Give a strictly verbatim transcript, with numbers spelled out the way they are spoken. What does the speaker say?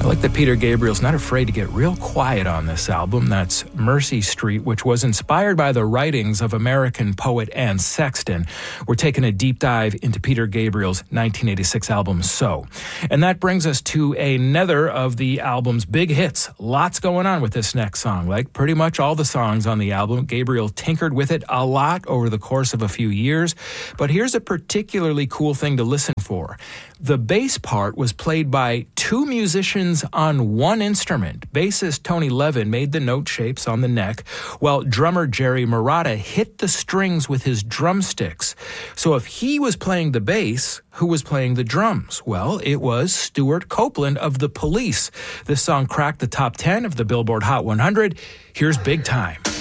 I like that Peter Gabriel's not afraid to get real quiet on this album. That's Mercy Street, which was inspired by the writings of American poet Anne Sexton. We're taking a deep dive into Peter Gabriel's nineteen eighty-six album, So. And that brings us to another of the album's big hits. Lots going on with this next song. Like pretty much all the songs on the album, Gabriel tinkered with it a lot over the course of a few years. But here's a particularly cool thing to listen for. The bass part was played by two musicians on one instrument. Bassist Tony Levin made the note shapes on the neck, while drummer Jerry Marotta hit the strings with his drumsticks. So if he was playing the bass, who was playing the drums? Well, it was Stuart Copeland of The Police. This song cracked the top ten of the Billboard Hot one hundred. Here's Big Time.